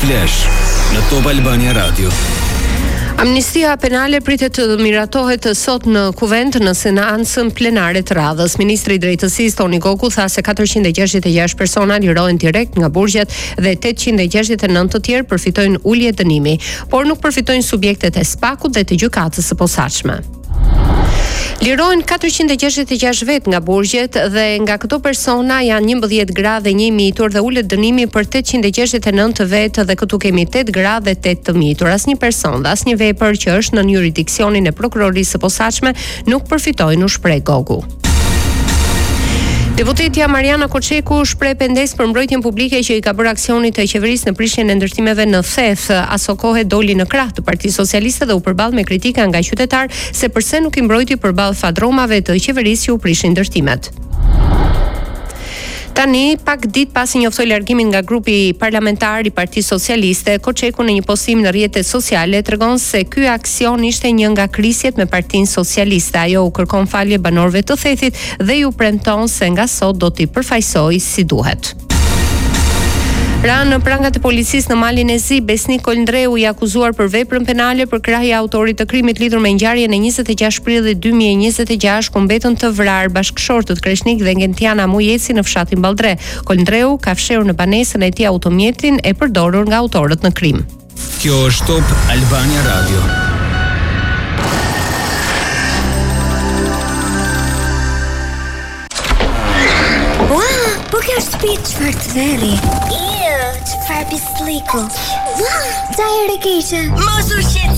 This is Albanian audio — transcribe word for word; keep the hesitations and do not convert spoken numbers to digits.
Flash në Top Albania Radio. Amnistia penale pritet të miratohet sot në Kuvend në seancën plenare të radhës. Ministri i Drejtësisë Toni Goku tha se katërqind e gjashtëdhjetë e gjashtë persona lirohen direkt nga burgjet dhe tetëqind e gjashtëdhjetë e nëntë të tjerë përfitojnë ulje dënimi, por nuk përfitojnë subjektet e spakut dhe të gjykatës së posaçme. Lirohen katërqind e gjashtëdhjetë e gjashtë vet nga burgjet dhe nga këto persona janë njëmbëdhjetë gra dhe një mitur dhe ulet dënimi për tetëqind e gjashtëdhjetë e nëntë vet dhe këtu kemi tetë gra dhe tetë të mitur. Asnjë person dhe asnjë vepër që është në jurisdiksionin e prokurorisë së posaçme nuk përfitojnë, u shpreh Goku. Deputetja Mariana Koçeku shpreh pendes për mbrojtjen publike që i ka bërë aksionit të qeverisë në prishjen e ndërtimeve në theth. Aso kohë doli në krah të Partisë Socialiste dhe u përball me kritika nga qytetar se pse nuk i mbrojti përballë fadromave të qeverisë që u prishin ndërtimet. Tani, pak ditë pasi njoftoi largimin nga grupi parlamentar i Partisë Socialiste, Koçeku në një postim në rrjetet sociale tregon se ky aksion ishte një nga krisjet me Partinë Socialiste. Ajo u kërkon falje banorëve të thethit dhe ju premton se nga sot do t'i përfaqësojë si duhet. Pra në prangat e policisë në Malin e Zi, Besnik Kolndreu i akuzuar për veprën penale për krahje e autorit të krimit lidhur me ngjarjen e njëzet e gjashtë prillit dy mijë e njëzet e gjashtë, ku mbetën të vrarë bashkëshortët Kreshnik dhe Ngentiana Mujeci në fshatin Balltre. Kolndreu ka fshehur në banesën e tij automjetin e përdorur nga autorët në krim. Kjo është Top Albania Radio. Ua, po kjo është shtëpi çfarë të verri. Çfarë pisliku. Ua, sa herë keqe. Mos u shqet.